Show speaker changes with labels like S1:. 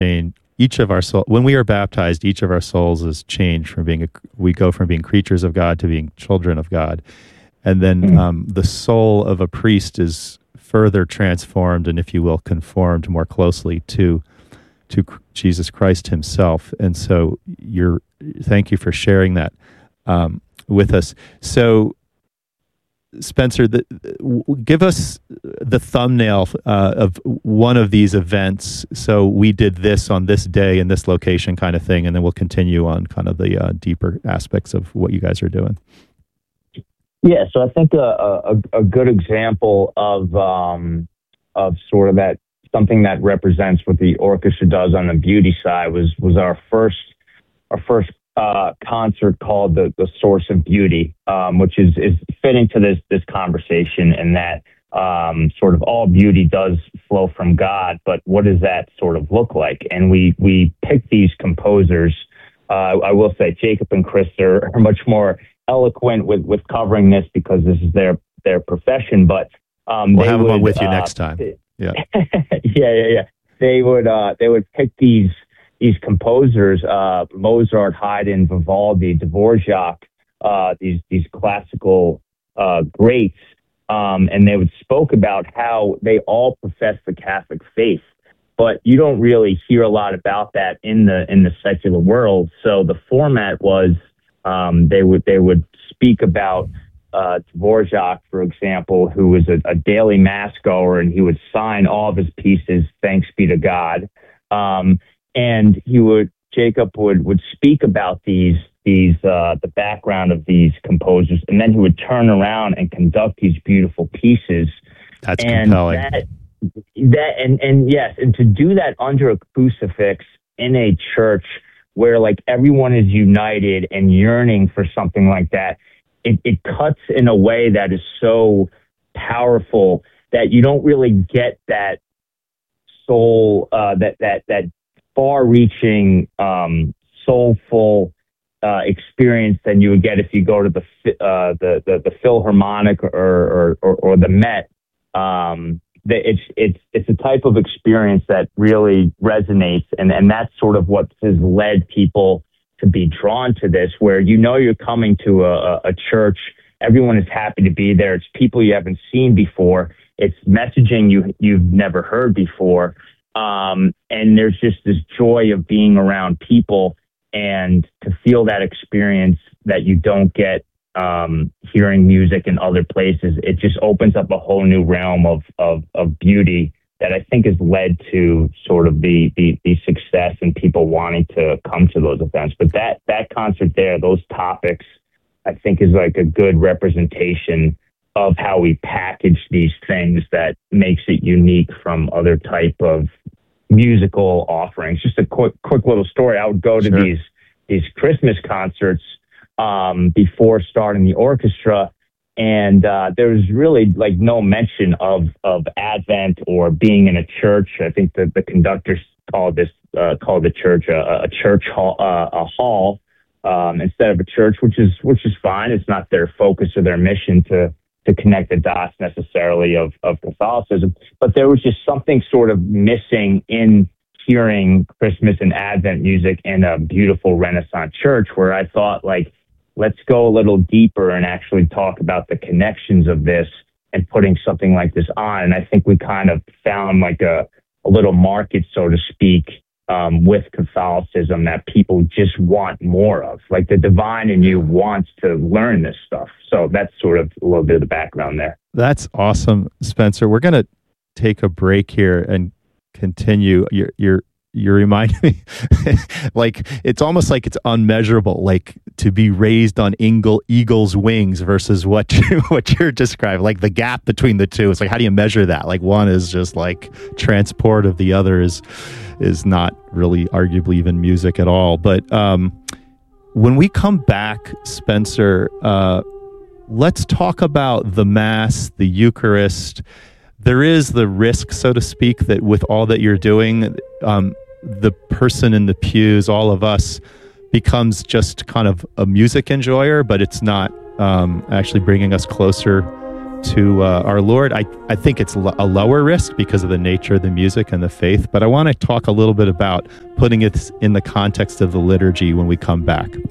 S1: change. Each of our soul, when we are baptized, each of our souls is changed from we go from being creatures of God to being children of God. And then the soul of a priest is further transformed and, if you will, conformed more closely to Jesus Christ himself. And so thank you for sharing that with us. So, Spencer, give us the thumbnail of one of these events. So we did this on this day in this location kind of thing, and then we'll continue on kind of the deeper aspects of what you guys are doing.
S2: Yeah, so I think a good example of sort of that, something that represents what the orchestra does on the beauty side was our first concert called the Source of Beauty, which is fitting to this conversation, in that sort of all beauty does flow from God, but what does that sort of look like? And we picked these composers. I will say Jacob and Chris are much more eloquent with covering this because this is their profession, but
S1: we'll have them on with you next time. Yeah.
S2: yeah. They would pick these composers, Mozart, Haydn, Vivaldi, Dvorak, these classical greats, and they would spoke about how they all profess the Catholic faith, but you don't really hear a lot about that in the secular world. So the format was they would speak about Dvorak, for example, who was a daily mass goer, and he would sign all of his pieces, "Thanks be to God." And Jacob would speak about the background of these composers, and then he would turn around and conduct these beautiful pieces.
S1: That's compelling.
S2: And to do that under a crucifix in a church where like everyone is united and yearning for something like that, it cuts in a way that is so powerful that you don't really get that soul, that far-reaching, soulful experience than you would get if you go to the Philharmonic or the Met. It's a type of experience that really resonates, and that's sort of what has led people to be drawn to this, where you're coming to a church, everyone is happy to be there, it's people you haven't seen before, it's messaging you've never heard before, and there's just this joy of being around people, and to feel that experience that you don't get hearing music in other places. It just opens up a whole new realm of beauty that I think has led to sort of the success and people wanting to come to those events. But that concert there, those topics, I think is like a good representation of how we package these things that makes it unique from other type of musical offerings. Just a quick little story. I would go to these Christmas concerts before starting the orchestra, and there was really like no mention of Advent or being in a church. I think the conductors called the church a church hall, a hall instead of a church, which is fine. It's not their focus or their mission to connect the dots necessarily of Catholicism, but there was just something sort of missing in hearing Christmas and Advent music in a beautiful Renaissance church, where I thought, like, let's go a little deeper and actually talk about the connections of this and putting something like this on. And I think we kind of found like a little market, so to speak, with Catholicism that people just want more of. Like the divine in you wants to learn this stuff. So that's sort of a little bit of the background there.
S1: That's awesome, Spencer. We're going to take a break here and continue. You remind me, like, it's almost like it's unmeasurable, like to be raised on eagle's wings versus what you're describing, like the gap between the two. It's like, how do you measure that? Like one is just like transport of the other is not really arguably even music at all. But when we come back, Spencer, let's talk about the Mass, the Eucharist. There is the risk, so to speak, that with all that you're doing, the person in the pews, all of us, becomes just kind of a music enjoyer, but it's not actually bringing us closer to our Lord. I think it's a lower risk because of the nature of the music and the faith, but I want to talk a little bit about putting it in the context of the liturgy when we come back.